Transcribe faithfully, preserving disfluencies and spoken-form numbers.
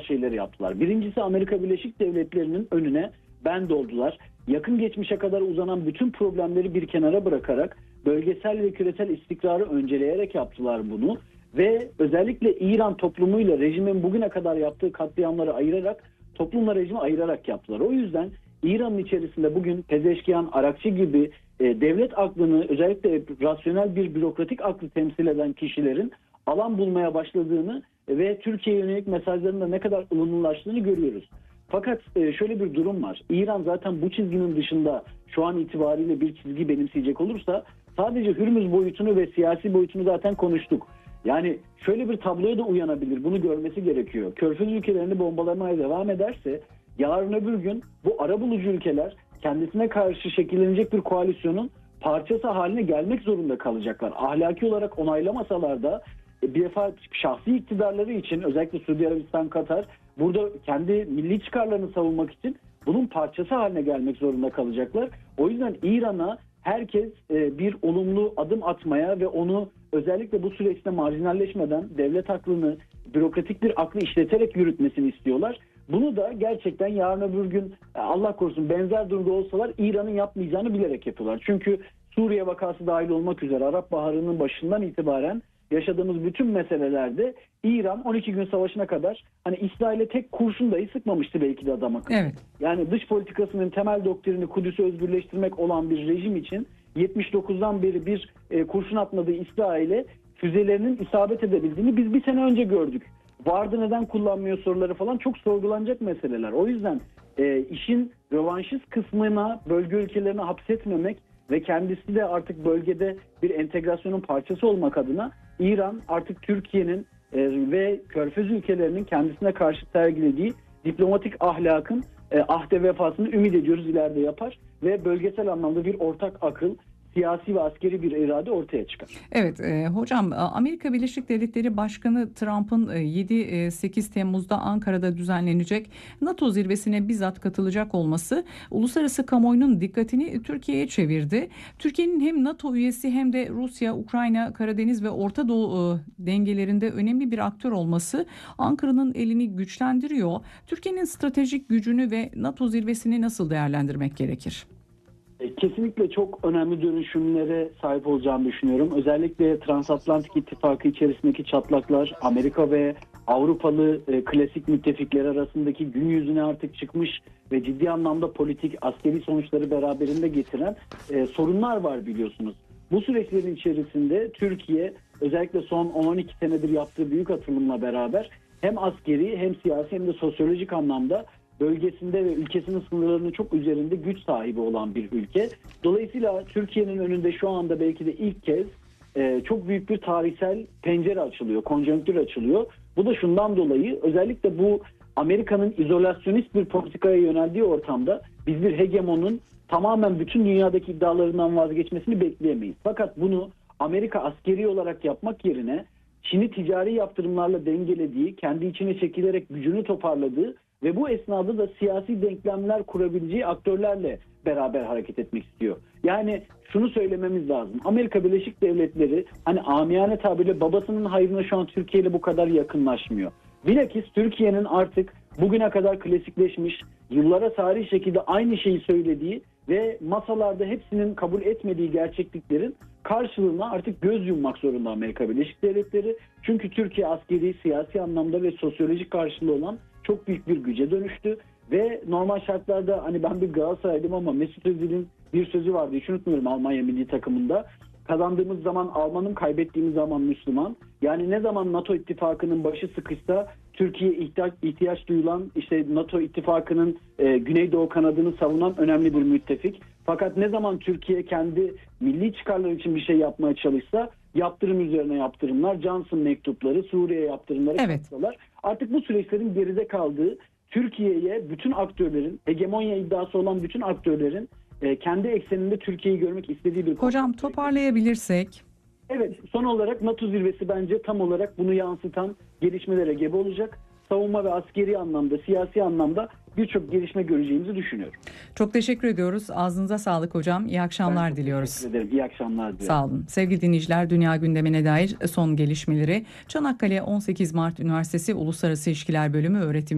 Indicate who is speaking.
Speaker 1: şeyleri yaptılar. Birincisi, Amerika Birleşik Devletleri'nin önüne ben doldular. Yakın geçmişe kadar uzanan bütün problemleri bir kenara bırakarak bölgesel ve küresel istikrarı önceleyerek yaptılar bunu. Ve özellikle İran toplumuyla rejimin bugüne kadar yaptığı katliamları ayırarak, toplumla rejimi ayırarak yaptılar. O yüzden İran'ın içerisinde bugün Pezeşkiyan, Arakçı gibi e, devlet aklını, özellikle rasyonel bir bürokratik aklı temsil eden kişilerin alan bulmaya başladığını ve Türkiye'ye yönelik mesajlarının da ne kadar ılımlılaştığını görüyoruz. Fakat e, şöyle bir durum var. İran zaten bu çizginin dışında şu an itibariyle bir çizgi benimseyecek olursa sadece Hürmüz boyutunu ve siyasi boyutunu zaten konuştuk. Yani şöyle bir tabloya da uyanabilir. Bunu görmesi gerekiyor. Körfez ülkelerini bombalamaya devam ederse yarın öbür gün bu arabulucu ülkeler kendisine karşı şekillenecek bir koalisyonun parçası haline gelmek zorunda kalacaklar. Ahlaki olarak onaylamasalar da bir defa şahsi iktidarları için, özellikle Suudi Arabistan, Katar, burada kendi milli çıkarlarını savunmak için bunun parçası haline gelmek zorunda kalacaklar. O yüzden İran'a herkes bir olumlu adım atmaya ve onu özellikle bu süreçte marjinalleşmeden devlet aklını, bürokratik bir aklı işleterek yürütmesini istiyorlar. Bunu da gerçekten yarın öbür gün Allah korusun benzer durumda olsalar İran'ın yapmayacağını bilerek yapıyorlar. Çünkü Suriye vakası dahil olmak üzere Arap Baharı'nın başından itibaren yaşadığımız bütün meselelerde İran on iki gün savaşına kadar hani İsrail'e tek kurşun dahi sıkmamıştı belki de adam akıllı.
Speaker 2: Evet.
Speaker 1: Yani dış politikasının temel doktrini Kudüs'ü özgürleştirmek olan bir rejim için yetmiş dokuzdan beri bir e, kurşun atmadığı İsrail'e füzelerinin isabet edebildiğini biz bir sene önce gördük. Vardı neden kullanmıyor soruları falan çok sorgulanacak meseleler. O yüzden e, işin rövanşist kısmına, bölge ülkelerine hapsetmemek ve kendisi de artık bölgede bir entegrasyonun parçası olmak adına İran artık Türkiye'nin e, ve Körfez ülkelerinin kendisine karşı sergilediği diplomatik ahlakın e, ahde vefasını ümit ediyoruz ileride yapar ve bölgesel anlamda bir ortak akıl, siyasi ve askeri bir irade ortaya çıkar.
Speaker 2: Evet e, hocam, Amerika Birleşik Devletleri Başkanı Trump'ın yedi sekiz Temmuz'da Ankara'da düzenlenecek NATO zirvesine bizzat katılacak olması uluslararası kamuoyunun dikkatini Türkiye'ye çevirdi. Türkiye'nin hem NATO üyesi hem de Rusya, Ukrayna, Karadeniz ve Orta Doğu e, dengelerinde önemli bir aktör olması Ankara'nın elini güçlendiriyor. Türkiye'nin stratejik gücünü ve NATO zirvesini nasıl değerlendirmek gerekir?
Speaker 1: Kesinlikle çok önemli dönüşümlere sahip olacağını düşünüyorum. Özellikle Transatlantik İttifakı içerisindeki çatlaklar, Amerika ve Avrupalı e, klasik müttefikler arasındaki gün yüzüne artık çıkmış ve ciddi anlamda politik, askeri sonuçları beraberinde getiren e, sorunlar var biliyorsunuz. Bu süreçlerin içerisinde Türkiye özellikle son on on iki senedir yaptığı büyük atılımla beraber hem askeri hem siyasi hem de sosyolojik anlamda bölgesinde ve ülkesinin sınırlarının çok üzerinde güç sahibi olan bir ülke. Dolayısıyla Türkiye'nin önünde şu anda belki de ilk kez e, çok büyük bir tarihsel pencere açılıyor, konjonktür açılıyor. Bu da şundan dolayı özellikle bu Amerika'nın izolasyonist bir politikaya yöneldiği ortamda biz bir hegemonun tamamen bütün dünyadaki iddialarından vazgeçmesini bekleyemeyiz. Fakat bunu Amerika askeri olarak yapmak yerine Çin'i ticari yaptırımlarla dengelediği, kendi içine çekilerek gücünü toparladığı ve bu esnada da siyasi denklemler kurabileceği aktörlerle beraber hareket etmek istiyor. Yani şunu söylememiz lazım. Amerika Birleşik Devletleri hani amiyane tabirle babasının hayrına şu an Türkiye ile bu kadar yakınlaşmıyor. Bilakis Türkiye'nin artık bugüne kadar klasikleşmiş, yıllara tarih şekilde aynı şeyi söylediği ve masalarda hepsinin kabul etmediği gerçekliklerin karşılığına artık göz yummak zorunda Amerika Birleşik Devletleri. Çünkü Türkiye askeri, siyasi anlamda ve sosyolojik karşılığı olan çok büyük bir güce dönüştü ve normal şartlarda hani ben bir Galatasaraylıyım ama Mesut Özil'in bir sözü vardı, hiç unutmuyorum, Almanya milli takımında. Kazandığımız zaman Almanım, kaybettiğimiz zaman Müslüman. Yani ne zaman NATO ittifakının başı sıkışsa Türkiye ihtiyaç, ihtiyaç duyulan işte NATO ittifakının e, Güneydoğu kanadını savunan önemli bir müttefik. Fakat ne zaman Türkiye kendi milli çıkarları için bir şey yapmaya çalışsa yaptırım üzerine yaptırımlar, Johnson mektupları, Suriye yaptırımları
Speaker 2: evet.
Speaker 1: kapsalar. Artık bu süreçlerin geride kaldığı, Türkiye'ye bütün aktörlerin, hegemonya iddiası olan bütün aktörlerin e, kendi ekseninde Türkiye'yi görmek istediği bir...
Speaker 2: Hocam toparlayabilirsek...
Speaker 1: Evet, son olarak NATO zirvesi bence tam olarak bunu yansıtan gelişmelere gebe olacak. Savunma ve askeri anlamda, siyasi anlamda birçok gelişme göreceğimizi düşünüyorum.
Speaker 2: Çok teşekkür ediyoruz. Ağzınıza sağlık hocam. İyi akşamlar diliyoruz.
Speaker 1: Teşekkür ederim. İyi akşamlar diliyorum.
Speaker 2: Sağ olun. Sevgili dinleyiciler, dünya gündemine dair son gelişmeleri Çanakkale on sekiz Mart Üniversitesi Uluslararası İlişkiler Bölümü öğretim